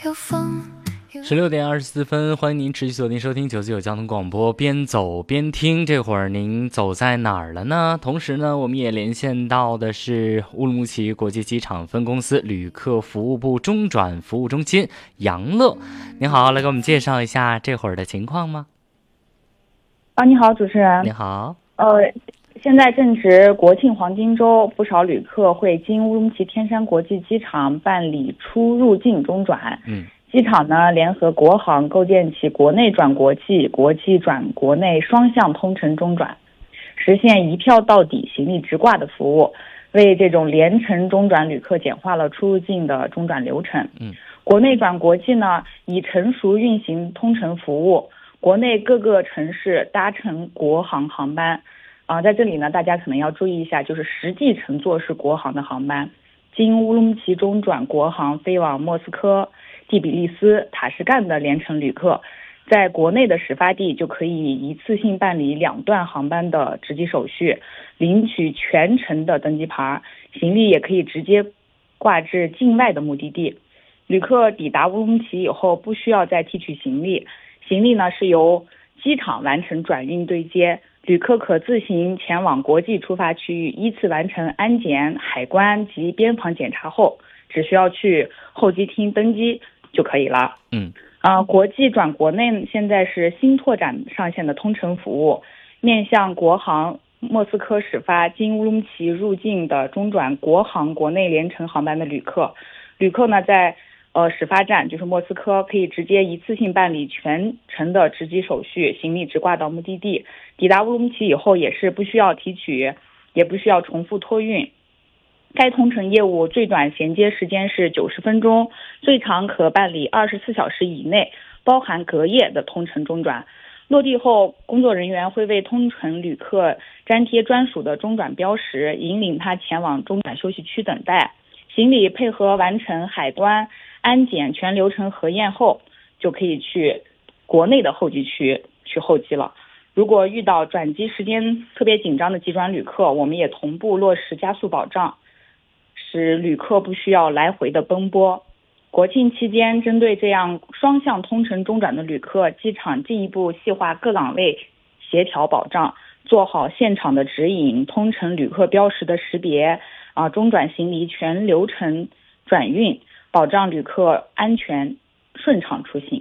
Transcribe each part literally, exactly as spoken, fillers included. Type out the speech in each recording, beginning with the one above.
有风。 十六点二十四分，欢迎您持续锁定收听九四九交通广播，边走边听。这会儿您走在哪儿了呢？同时呢，我们也连线到的是乌鲁木齐国际机场分公司旅客服务部中转服务中心杨乐。您好，来给我们介绍一下这会儿的情况吗？ 啊，你好，主持人。 你好。 呃，现在正值国庆黄金周，不少旅客会经乌鲁木齐天山国际机场办理出入境中转。 嗯。 机场呢，联合国航构建起国内转国际、国际转国内双向通程中转，实现一票到底、行李直挂的服务，为这种连程中转旅客简化了出入境的中转流程。 嗯， 国内转国际呢，已成熟运行通程服务，国内各个城市搭乘国航航班。啊、呃，在这里呢，大家可能要注意一下，就是实际乘坐是国航的航班，经乌鲁木齐中转国航飞往莫斯科、第比利斯、塔什干的连程旅客，在国内的始发地就可以一次性办理两段航班的值机手续，领取全程的登机牌，行李也可以直接挂至境外的目的地。旅客抵达乌鲁木齐以后，不需要再提取行李，行李呢是由机场完成转运对接，旅客可自行前往国际出发区域，依次完成安检、海关及边防检查后，只需要去候机厅登机就可以了。 嗯， 啊、呃，国际转国内现在是新拓展上线的通程服务，面向国航莫斯科始发经乌鲁木齐入境的中转国航国内联程航班的旅客，旅客呢在呃始发站就是莫斯科，可以直接一次性办理全程的值机手续，行李直挂到目的地。抵达乌鲁木齐以后，也是不需要提取，也不需要重复托运。该通程业务最短衔接时间是九十分钟，最长可办理二十四小时以内，包含隔夜的通程中转。落地后，工作人员会为通程旅客粘贴专属的中转标识，引领他前往中转休息区等待。行李配合完成海关、安检全流程核验后，就可以去国内的候机区去候机了。如果遇到转机时间特别紧张的急转旅客，我们也同步落实加速保障，使旅客不需要来回的奔波。国庆期间，针对这样双向通程中转的旅客，机场进一步细化各岗位协调保障，做好现场的指引、通程旅客标识的识别啊，中转行李全流程转运，保障旅客安全顺畅出行。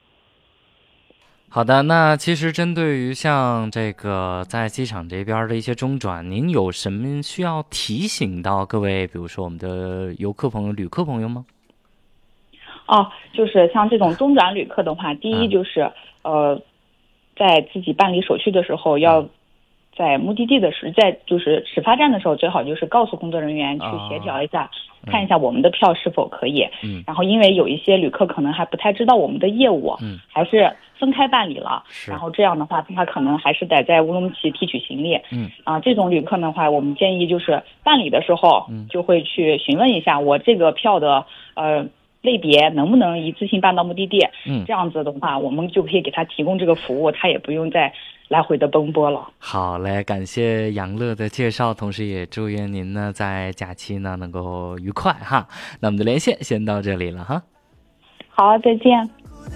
好的，那其实针对于像这个在机场这边的一些中转，您有什么需要提醒到各位，比如说我们的游客朋友、旅客朋友吗？ 哦，就是像这种中转旅客的话，第一就是、嗯、呃，在自己办理手续的时候，要在目的地的时，在就是始发站的时候，最好就是告诉工作人员去协调一下，哦、看一下我们的票是否可以。 嗯。 然后，因为有一些旅客可能还不太知道我们的业务， 嗯， 还是分开办理了。然后这样的话，他可能还是得在乌鲁木齐提取行李。 嗯。 啊，这种旅客的话，我们建议就是办理的时候，嗯，就会去询问一下我这个票的呃。类别能不能一次性办到目的地？ 嗯， 这样子的话，我们就可以给他提供这个服务，他也不用再来回的奔波了。 好嘞，感谢杨乐的介绍，同时也祝愿您呢在假期呢能够愉快哈。那我们的连线先到这里了哈。 好，再见。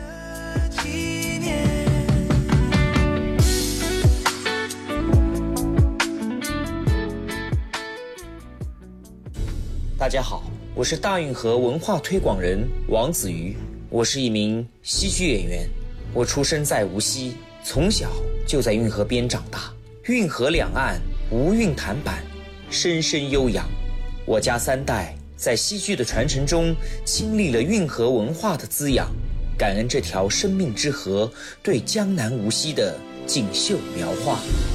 大家好，我是大运河文化推广人王子瑜，我是一名戏剧演员。我出生在无锡，从小就在运河边长大。运河两岸无韵弹板，深深悠扬。我家三代在戏剧的传承中经历了运河文化的滋养，感恩这条生命之河对江南无锡的锦绣描画。